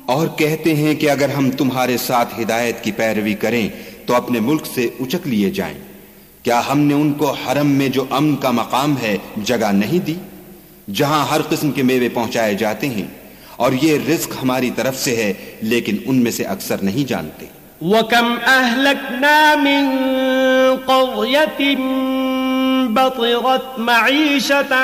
और कहते हैं कि अगर हम तुम्हारे साथ हिदायत की पैरवी करें तो अपने मुल्क से उचक लिए जाएं। क्या हमने उनको हरम में जो अमन का मकाम है जगह नहीं दी, जहां हर किस्म के मेवे पहुंचाए जाते हैं, और ये रिज्क हमारी तरफ से है, लेकिन उनमें से अक्सर नहीं जानते। वकम अहलकना मिन क़र्यतिन बतिरत मईशतहा